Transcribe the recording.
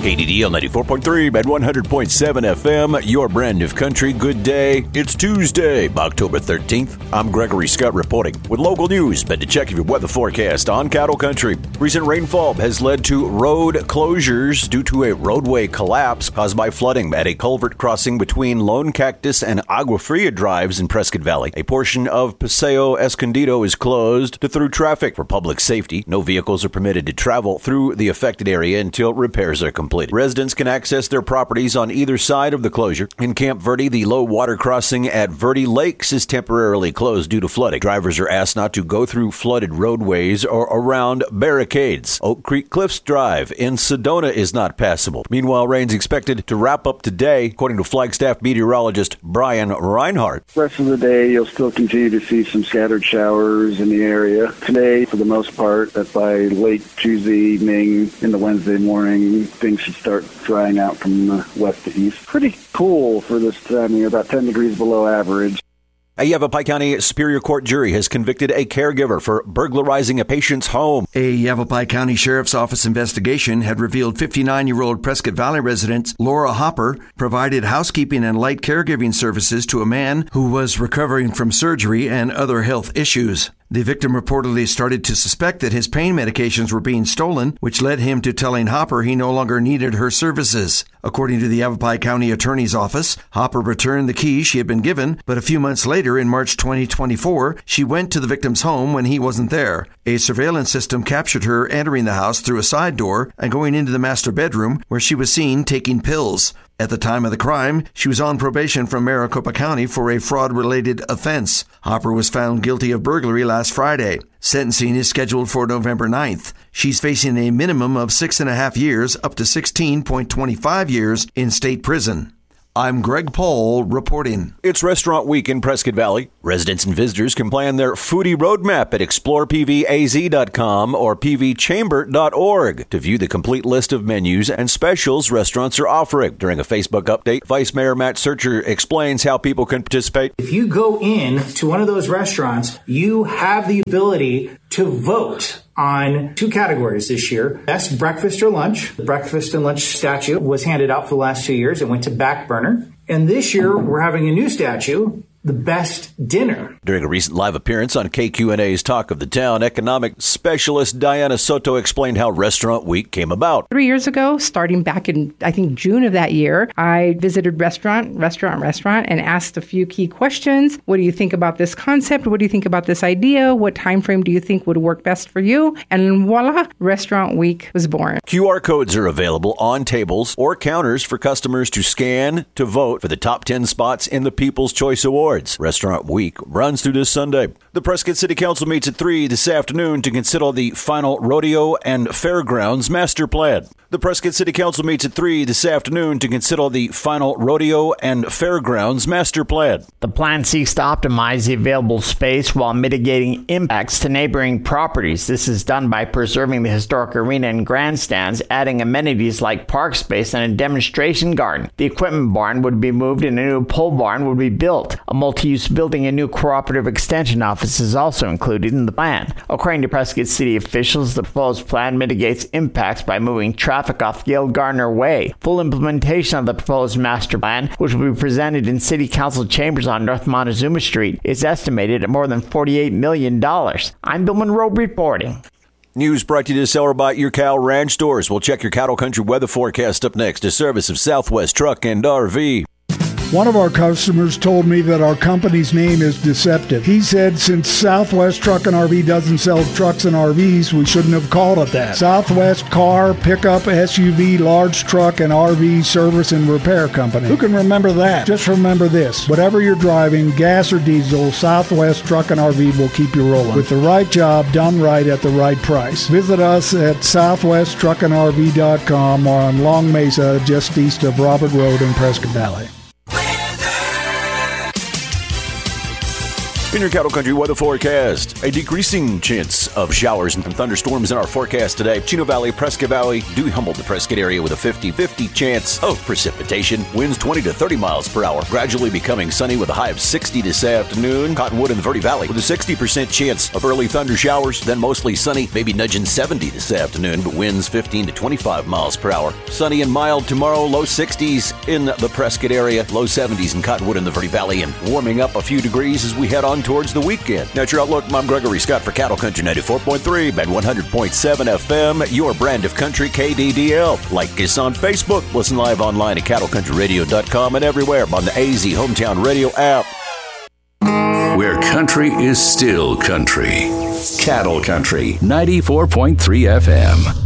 KDDL 94.3 at 100.7 FM, your brand of country. Good day. It's Tuesday, October 13th. I'm Gregory Scott reporting with local news. But to check your weather forecast on Cattle Country. Recent rainfall has led to road closures due to a roadway collapse caused by flooding at a culvert crossing between Lone Cactus and Agua Fria drives in Prescott Valley. A portion of Paseo Escondido is closed to through traffic for public safety. No vehicles are permitted to travel through the affected area until repairs are completed. Residents can access their properties on either side of the closure. In Camp Verde, the low water crossing at Verde Lakes is temporarily closed due to flooding. Drivers are asked not to go through flooded roadways or around barricades. Oak Creek Cliffs Drive in Sedona is not passable. Meanwhile, rain's expected to wrap up today, according to Flagstaff meteorologist Brian Reinhardt. The rest of the day, you'll still continue to see some scattered showers in the area. Today, for the most part, that by late Tuesday evening into Wednesday morning, things should start drying out from west to east. Pretty cool for this time of year, about 10 degrees below average. A Yavapai County Superior Court jury has convicted a caregiver for burglarizing a patient's home. A Yavapai County Sheriff's Office investigation had revealed 59-year-old Prescott Valley resident Laura Hopper provided housekeeping and light caregiving services to a man who was recovering from surgery and other health issues. The victim reportedly started to suspect that his pain medications were being stolen, which led him to telling Hopper he no longer needed her services. According to the Yavapai County Attorney's Office, Hopper returned the keys she had been given, but a few months later, in March 2024, she went to the victim's home when he wasn't there. A surveillance system captured her entering the house through a side door and going into the master bedroom, where she was seen taking pills. At the time of the crime, she was on probation from Maricopa County for a fraud-related offense. Hopper was found guilty of burglary last Friday. Sentencing is scheduled for November 9th. She's facing a minimum of 6.5 years up to 16.25 years in state prison. I'm Greg Paul reporting. It's Restaurant Week in Prescott Valley. Residents and visitors can plan their foodie roadmap at explorepvaz.com or pvchamber.org to view the complete list of menus and specials restaurants are offering. During a Facebook update, Vice Mayor Matt Searcher explains how people can participate. If you go in to one of those restaurants, you have the ability to vote on 2 categories this year. Best breakfast or lunch. The breakfast and lunch statue was handed out for the last 2 years. It went to back burner. And this year, we're having a new statue, the best dinner. During a recent live appearance on KQNA's Talk of the Town, economic specialist Diana Soto explained how Restaurant Week came about. 3 years ago, starting back in, I think, June of that year, I visited restaurant, and asked a few key questions. What do you think about this concept? What do you think about this idea? What time frame do you think would work best for you? And voila, Restaurant Week was born. QR codes are available on tables or counters for customers to scan to vote for the top 10 spots in the People's Choice Awards. Restaurant Week runs through this Sunday. The Prescott City Council meets at 3 this afternoon to consider the final rodeo and fairgrounds master plan. The Prescott City Council meets at 3 this afternoon to consider the final rodeo and fairgrounds master plan. The plan seeks to optimize the available space while mitigating impacts to neighboring properties. This is done by preserving the historic arena and grandstands, adding amenities like park space and a demonstration garden. The equipment barn would be moved and a new pole barn would be built. A multi-use building and new cooperative extension office is also included in the plan. According to Prescott City officials, the proposed plan mitigates impacts by moving traffic off Gail Gardner Way. Full implementation of the proposed master plan, which will be presented in City Council chambers on North Montezuma Street, is estimated at more than $48 million. I'm Bill Monroe reporting. News brought to you this hour by your Cal Ranch stores. We'll check your Cattle Country weather forecast up next. A service of Southwest Truck and RV. One of our customers told me that our company's name is deceptive. He said since Southwest Truck and RV doesn't sell trucks and RVs, we shouldn't have called it that. Southwest Car, Pickup, SUV, Large Truck, and RV Service and Repair Company. Who can remember that? Just remember this. Whatever you're driving, gas or diesel, Southwest Truck and RV will keep you rolling. With the right job done right at the right price. Visit us at southwesttruckandrv.com or on Long Mesa, just east of Robert Road in Prescott Valley. In your Cattle Country weather forecast, a decreasing chance of showers and thunderstorms in our forecast today. Chino Valley, Prescott Valley, Dewey Humboldt, the Prescott area with a 50-50 chance of precipitation. Winds 20 to 30 miles per hour. Gradually becoming sunny with a high of 60 this afternoon. Cottonwood in the Verde Valley with a 60% chance of early thunder showers. Then mostly sunny, maybe nudging 70 this afternoon, but winds 15 to 25 miles per hour. Sunny and mild tomorrow. Low 60s in the Prescott area. Low 70s in Cottonwood in the Verde Valley, and warming up a few degrees as we head on towards the weekend. That's your outlook. I'm Gregory Scott for Cattle Country 94.3, Bed 100.7 FM, your brand of country, KDDL. Like us on Facebook. Listen live online at cattlecountryradio.com and everywhere on the AZ Hometown Radio app. Where country is still country. Cattle Country 94.3 FM.